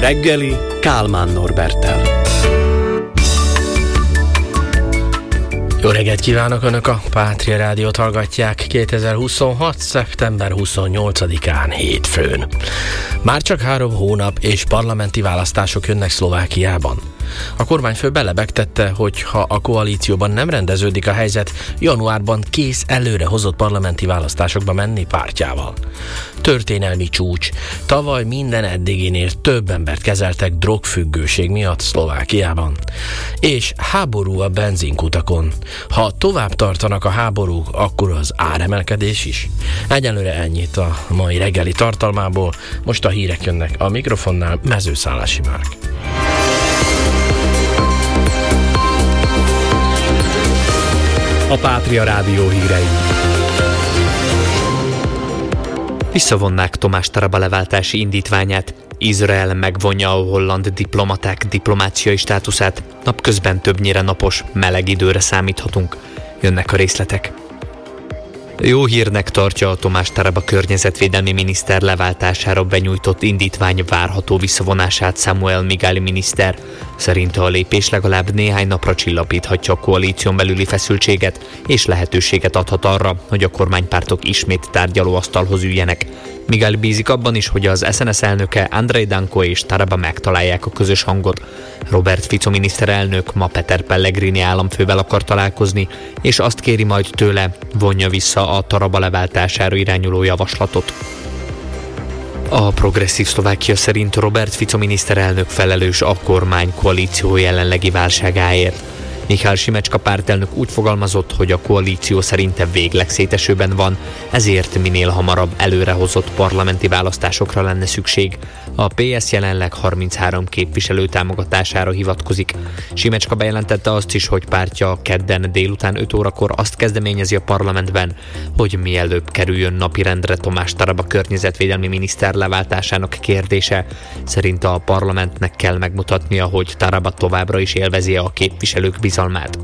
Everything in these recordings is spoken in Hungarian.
reggeli Kálmán Norberttel. Jó reggelt kívánok! Önök a Pátria Rádiót hallgatják 2026. szeptember 28-án hétfőn. Már csak 3 hónap és parlamenti választások jönnek Szlovákiában. A kormányfő belebegtette, hogy ha a koalícióban nem rendeződik a helyzet, januárban kész előre hozott parlamenti választásokba menni pártjával. Történelmi csúcs. Tavaly minden eddiginél több embert kezeltek drogfüggőség miatt Szlovákiában. És háború a benzinkutakon. Ha tovább tartanak a háborúk, akkor az áremelkedés is. Egyelőre ennyit a mai reggeli tartalmából. Most a hírek jönnek a mikrofonnál, Mezőszállási Márk. A Pátria Rádió hírei. Visszavonnák Tomás Taraba leváltási indítványát. Izrael megvonja a holland diplomaták diplomáciai státuszát. Napközben többnyire napos, meleg időre számíthatunk. Jönnek a részletek. Jó hírnek tartja a Tomás Taraba környezetvédelmi miniszter leváltására benyújtott indítvány várható visszavonását Samuel Migály miniszter. Szerinte a lépés legalább néhány napra csillapíthatja a koalíción belüli feszültséget, és lehetőséget adhat arra, hogy a kormánypártok ismét tárgyalóasztalhoz üljenek. Migály bízik abban is, hogy az SNS elnöke Andrej Danko és Taraba megtalálják a közös hangot. Robert Fico miniszterelnök ma Peter Pellegrini államfővel akar találkozni, és azt kéri majd tőle, vonja vissza a Taraba leváltására irányuló javaslatot. A Progresszív Szlovákia szerint Robert Fico miniszterelnök felelős a kormány koalíció jelenlegi válságáért. Mihály Simecska pártelnök úgy fogalmazott, hogy a koalíció szerinte végleg szétesőben van, ezért minél hamarabb előrehozott parlamenti választásokra lenne szükség. A PS jelenleg 33 képviselő támogatására hivatkozik. Simecska bejelentette azt is, hogy pártja kedden délután 5 órakor azt kezdeményezi a parlamentben, hogy mielőbb kerüljön napirendre Tomás Taraba környezetvédelmi miniszter leváltásának kérdése. Szerint a parlamentnek kell megmutatnia, hogy Taraba továbbra is élvezi a képviselők bizalmát.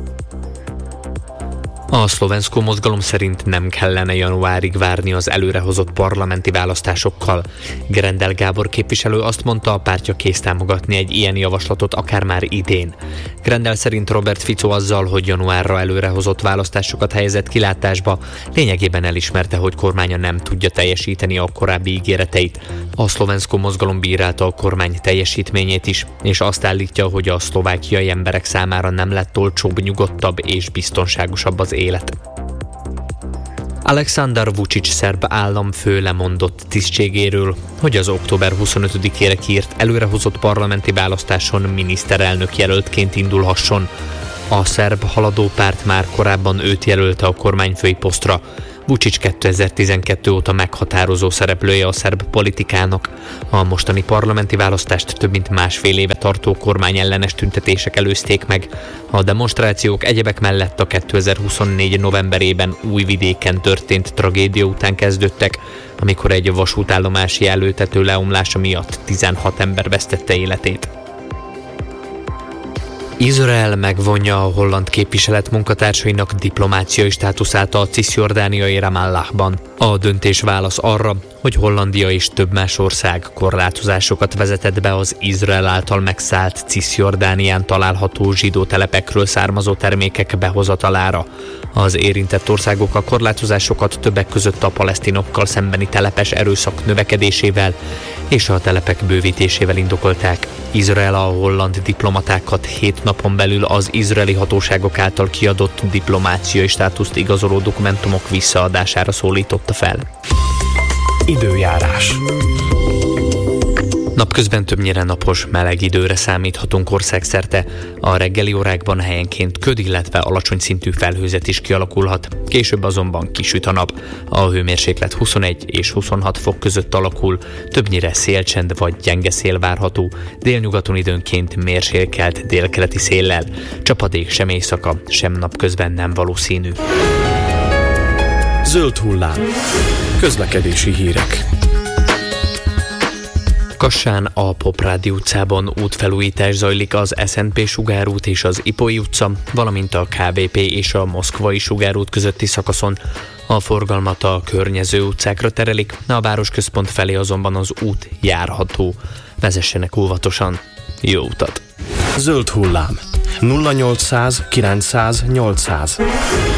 A Szlovensko mozgalom szerint nem kellene januárig várni az előrehozott parlamenti választásokkal. Grendel Gábor képviselő azt mondta, a pártja kész támogatni egy ilyen javaslatot akár már idén. Grendel szerint Robert Fico azzal, hogy januárra előrehozott választásokat helyezett kilátásba, lényegében elismerte, hogy kormánya nem tudja teljesíteni a korábbi ígéreteit. A Szlovensko mozgalom bírálta a kormány teljesítményét is, és azt állítja, hogy a szlovákiai emberek számára nem lett olcsóbb, nyugodtabb és biztonságosabb az élet. Aleksandar Vučić szerb államfő lemondott tisztségéről, hogy az október 25-ére kiírt előrehozott parlamenti választáson miniszterelnök jelöltként indulhasson. A szerb haladó párt már korábban őt jelölte a kormányfői posztra. Vučić 2012 óta meghatározó szereplője a szerb politikának. A mostani parlamenti választást több mint másfél éve tartó kormányellenes tüntetések előzték meg. A demonstrációk egyebek mellett a 2024 novemberében Újvidéken történt tragédia után kezdődtek, amikor egy vasútállomási előtető leomlása miatt 16 ember vesztette életét. Izrael megvonja a holland képviselet munkatársainak diplomáciai státuszát a cisjordániai Ramallahban. A döntés válasz arra, hogy Hollandia és több más ország korlátozásokat vezetett be az Izrael által megszállt Cisjordánián található zsidó telepekről származó termékek behozatalára. Az érintett országok a korlátozásokat többek között a palesztinokkal szembeni telepes erőszak növekedésével és a telepek bővítésével indokolták. Izrael a holland diplomatákat 7 napon belül az izraeli hatóságok által kiadott diplomáciai státuszt igazoló dokumentumok visszaadására szólította fel. Időjárás. Napközben többnyire napos, meleg időre számíthatunk országszerte. A reggeli órákban helyenként köd, illetve alacsony szintű felhőzet is kialakulhat. Később azonban kisüt a nap. A hőmérséklet 21 és 26 fok között alakul, többnyire szélcsend vagy gyenge szél várható, délnyugaton időnként mérsékelt délkeleti széllel. Csapadék sem éjszaka, sem napközben nem valószínű. Zöld hullám. Közlekedési hírek. Kassán a Poprádi utcában útfelújítás zajlik az SNP Sugárút és az Ipoly utca, valamint a KBP és a Moszkvai Sugárút közötti szakaszon. A forgalmat a környező utcákra terelik, a városközpont felé azonban az út járható. Vezessenek óvatosan. Jó utat! Zöld hullám. 0800 900 800.